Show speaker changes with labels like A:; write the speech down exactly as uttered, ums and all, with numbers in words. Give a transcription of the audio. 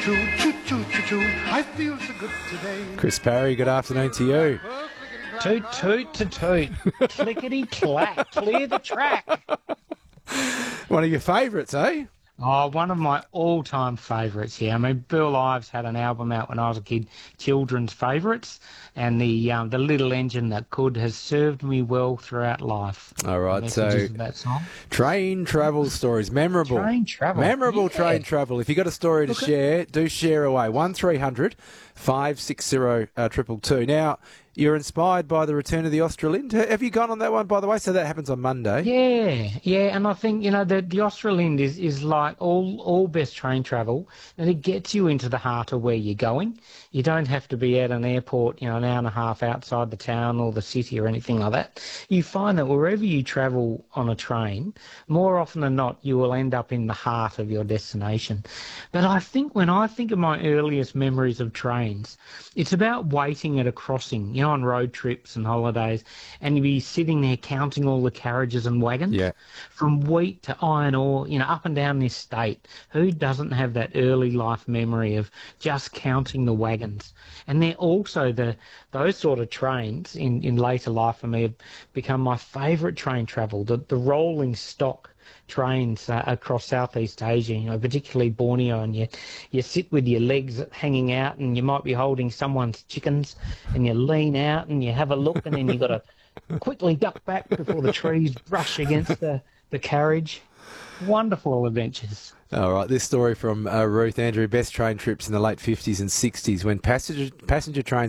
A: choo choo choo choo choo. I feel so good today.
B: Chris Parry, good afternoon to you.
C: Toot, toot, to toot. Clickety clack. Clear the track.
B: One of your favourites, eh?
C: Oh, one of my all-time favourites, yeah. I mean, Bill Ives had an album out when I was a kid, Children's Favourites, and the um, the Little Engine That Could has served me well throughout life.
B: All right,
C: The
B: so
C: messages of that song.
B: train travel stories, memorable.
C: Train travel.
B: Memorable
C: Yeah.
B: train travel. If you've got a story to
C: Look at-
B: share, do share away. one three hundred five six zero two two. Now, you're inspired by the return of the Australind. Have you gone on that one, by the way? So that happens on Monday.
C: Yeah, yeah, and I think, you know, the, the Australind is, is like all, all best train travel, and it gets you into the heart of where you're going. You don't have to be at an airport, you know, an hour and a half outside the town or the city or anything like that. You find that wherever you travel on a train, more often than not, you will end up in the heart of your destination. But I think when I think of my earliest memories of trains, it's about waiting at a crossing, you know, on road trips and holidays, and you'd be sitting there counting all the carriages and wagons.
B: Yeah.
C: From wheat to iron ore, you know, up and down this state. Who doesn't have that early life memory of just counting the wagons? And they're also the those sort of trains in, in later life for me have become my favourite train travel, the, the rolling stock trains uh, across Southeast Asia, you know, particularly Borneo, and you you sit with your legs hanging out, and you might be holding someone's chickens, and you lean out and you have a look, and then you got to quickly duck back before the trees brush against the, the carriage. Wonderful adventures.
B: All right, this story from uh, Ruth Andrew, best train trips in the late fifties and sixties when passenger passenger trains